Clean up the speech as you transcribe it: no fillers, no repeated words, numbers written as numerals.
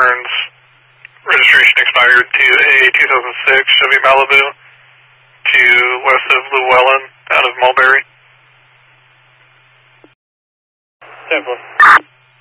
Burns, registration expired, to a 2006 Chevy Malibu to west of Llewellyn out of Mulberry. 10-4.